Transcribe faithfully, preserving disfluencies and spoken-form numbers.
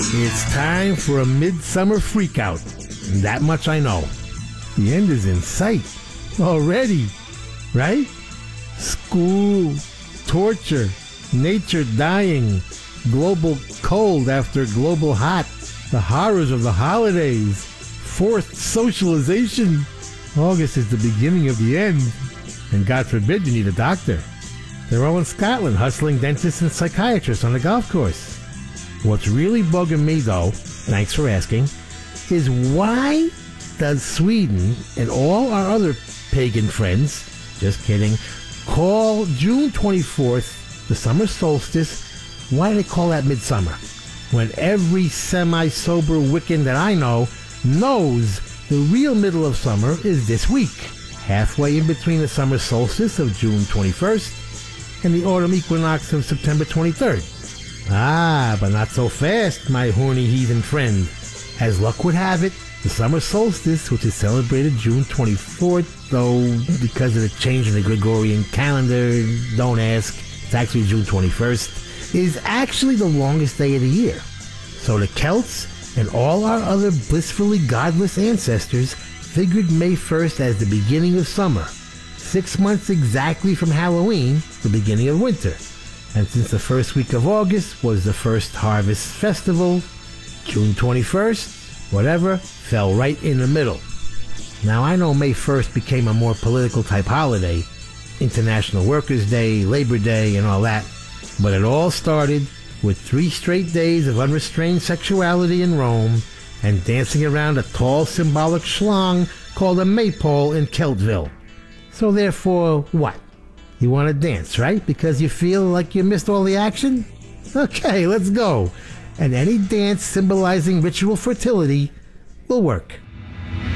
It's time for a midsummer freakout. That much I know. The end is in sight. Already. Right? School. Torture. Nature dying. Global cold after global hot. The horrors of the holidays. Forced socialization. August is the beginning of the end. And God forbid you need a doctor. They're all in Scotland hustling dentists and psychiatrists on the golf course. What's really bugging me, though, thanks for asking, is why does Sweden and all our other pagan friends, just kidding, call June twenty-fourth the summer solstice? Why do they call that midsummer? When every semi-sober Wiccan that I know knows the real middle of summer is this week, halfway in between the summer solstice of June twenty-first and the autumn equinox of September twenty-third. Ah, but not so fast, my horny heathen friend. As luck would have it, the summer solstice, which is celebrated June twenty-fourth, though because of the change in the Gregorian calendar, don't ask, it's actually June twenty-first, is actually the longest day of the year. So the Celts and all our other blissfully godless ancestors figured May first as the beginning of summer, six months exactly from Halloween, the beginning of winter. And since the first week of August was the first harvest festival, June twenty-first, whatever, fell right in the middle. Now I know May first became a more political type holiday, International Workers' Day, Labor Day, and all that, but it all started with three straight days of unrestrained sexuality in Rome and dancing around a tall symbolic schlong called a maypole in Celtville. So therefore, what? You want to dance, right? Because you feel like you missed all the action? Okay, let's go. And any dance symbolizing ritual fertility will work.